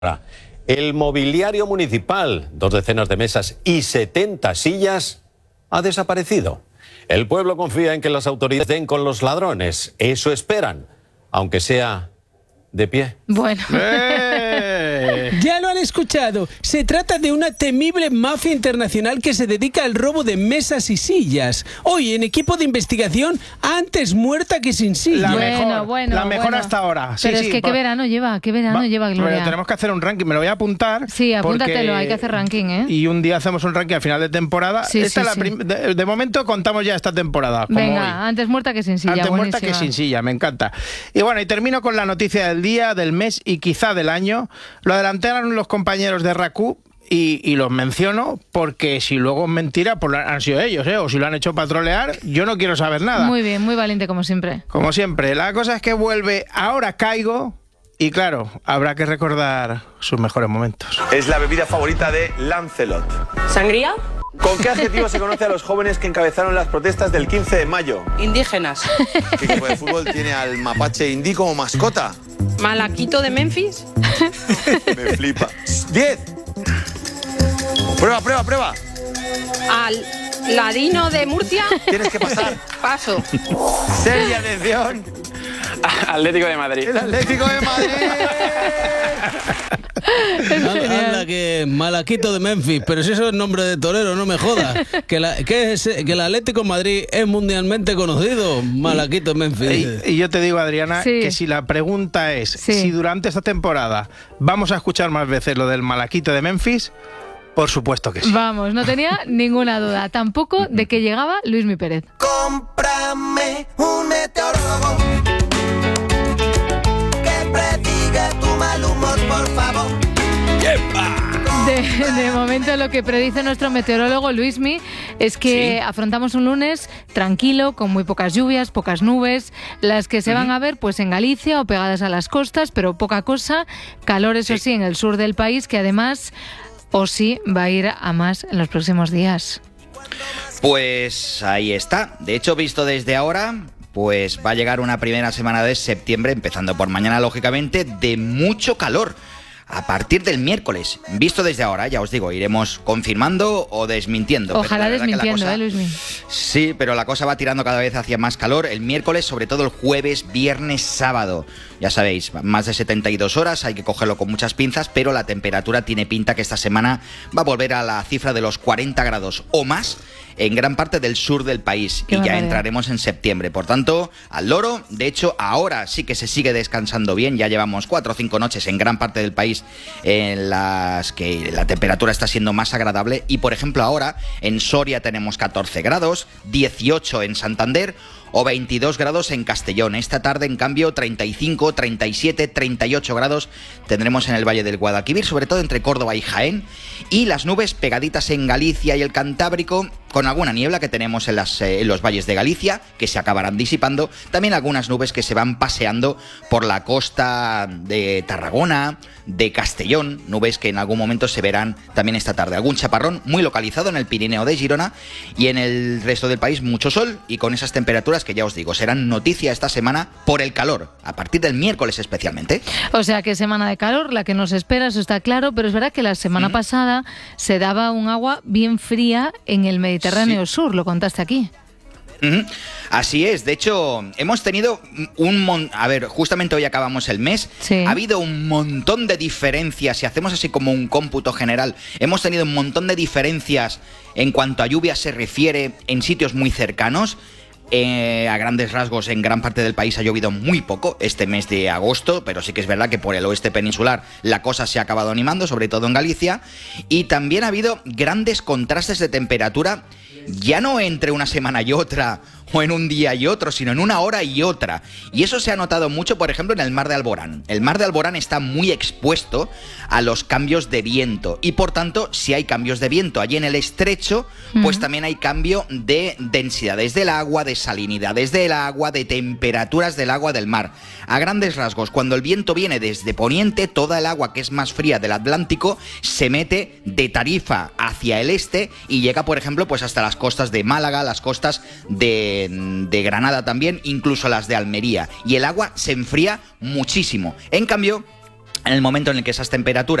El mobiliario municipal, 2 decenas de mesas y 70 sillas, ha desaparecido. El pueblo confía en que las autoridades den con los ladrones. Eso esperan, aunque sea de pie. Bueno. Ya lo han escuchado. Se trata de una temible mafia internacional que se dedica al robo de mesas y sillas. Hoy, en equipo de investigación, antes muerta que sin silla. La mejor hasta ahora. Pero es que qué verano lleva, Gloria. Pero tenemos que hacer un ranking, me lo voy a apuntar. Sí, apúntatelo, hay que hacer ranking, ¿eh? Y un día hacemos un ranking al final de temporada. De momento contamos ya esta temporada. Como venga, hoy. Antes muerta que sin silla. Antes muerta que sin silla, me encanta. Y bueno, y termino con la noticia del día, del mes y quizá del año. Lo adelantaron los compañeros de RACU y los menciono porque si luego es mentira, pues han sido ellos, ¿eh? O si lo han hecho para trolear, yo no quiero saber nada. Muy bien, muy valiente como siempre. Como siempre. La cosa es que vuelve Ahora Caigo y claro, habrá que recordar sus mejores momentos. Es la bebida favorita de Lancelot. ¿Sangría? ¿Con qué adjetivo se conoce a los jóvenes que encabezaron las protestas del 15 de mayo? Indígenas. ¿Qué equipo de fútbol tiene al mapache indí como mascota? ¿Malaquito de Memphis? Me flipa. 10. Prueba. ¿Al ladino de Murcia? Tienes que pasar. Paso. Seria atención. Atlético de Madrid. El Atlético de Madrid. Anda que Malaquito de Memphis, pero si eso es nombre de torero, no me jodas. Que el Atlético de Madrid es mundialmente conocido, Malaquito de Memphis. Y yo te digo, Adriana, que si la pregunta es si durante esta temporada vamos a escuchar más veces lo del Malaquito de Memphis, por supuesto que sí. Vamos, no tenía ninguna duda. Tampoco de que llegaba Luismi Pérez. Cómprame un meteorólogo que prediga tu mal humor, por favor. De momento lo que predice nuestro meteorólogo Luismi es que afrontamos un lunes tranquilo, con muy pocas lluvias, pocas nubes, las que se van a ver pues en Galicia o pegadas a las costas, pero poca cosa, calor eso sí en el sur del país, que además va a ir a más en los próximos días. Pues ahí está. De hecho, visto desde ahora, pues va a llegar una primera semana de septiembre, empezando por mañana, lógicamente, de mucho calor. A partir del miércoles, visto desde ahora, ya os digo, iremos confirmando o desmintiendo. Ojalá desmintiendo, Luismi. Sí, pero la cosa va tirando cada vez hacia más calor. El miércoles, sobre todo el jueves, viernes, sábado. Ya sabéis, más de 72 horas, hay que cogerlo con muchas pinzas, pero la temperatura tiene pinta que esta semana va a volver a la cifra de los 40 grados o más en gran parte del sur del país. Y ya entraremos en septiembre. Por tanto, al loro. De hecho, ahora sí que se sigue descansando bien. Ya llevamos 4 o 5 noches en gran parte del país en las que la temperatura está siendo más agradable. Y, por ejemplo, ahora en Soria tenemos 14 grados, 18 en Santander o 22 grados en Castellón. Esta tarde, en cambio, 35, 37, 38 grados tendremos en el Valle del Guadalquivir, sobre todo entre Córdoba y Jaén. Y las nubes pegaditas en Galicia y el Cantábrico, con alguna niebla que tenemos en los valles de Galicia, que se acabarán disipando. También algunas nubes que se van paseando por la costa de Tarragona, de Castellón, nubes que en algún momento se verán también esta tarde. Algún chaparrón muy localizado en el Pirineo de Girona, y en el resto del país mucho sol, y con esas temperaturas que ya os digo, serán noticia esta semana por el calor, a partir del miércoles especialmente. O sea que semana de calor, la que nos espera, eso está claro, pero es verdad que la semana pasada se daba un agua bien fría en el Mediterráneo Sur, lo contaste aquí. Así es, de hecho, hemos tenido justamente hoy acabamos el mes, ha habido un montón de diferencias, si hacemos así como un cómputo general, hemos tenido un montón de diferencias en cuanto a lluvia se refiere en sitios muy cercanos. A grandes rasgos, en gran parte del país ha llovido muy poco este mes de agosto, pero sí que es verdad que por el oeste peninsular la cosa se ha acabado animando, sobre todo en Galicia, y también ha habido grandes contrastes de temperatura, ya no entre una semana y otra, o en un día y otro, sino en una hora y otra. Y eso se ha notado mucho, por ejemplo, en el mar de Alborán. El mar de Alborán está muy expuesto a los cambios de viento, y por tanto, si hay cambios de viento allí en el estrecho, pues también hay cambio de densidades del agua, de salinidades del agua, de temperaturas del agua del mar. A grandes rasgos, cuando el viento viene desde poniente, toda el agua que es más fría del Atlántico se mete de Tarifa hacia el este y llega, por ejemplo, pues hasta las costas de Málaga, las costas de Granada también, incluso las de Almería, y el agua se enfría muchísimo. En cambio, En el momento en el que esas temperaturas